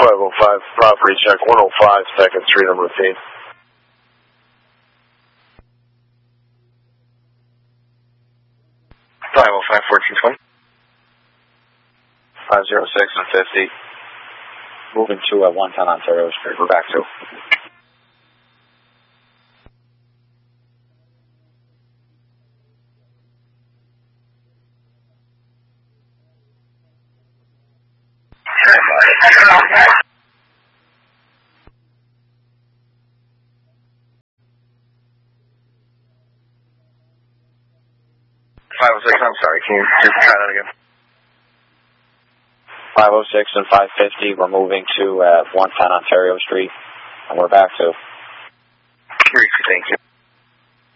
505, property check 105, second street on routine. 505, 1420. 506 and 50. Moving to 110 Ontario Street. We're back to. I'm sorry, can you just try that again? 506 and 550, we're moving to 110 Ontario Street, and we're back to. Thank you.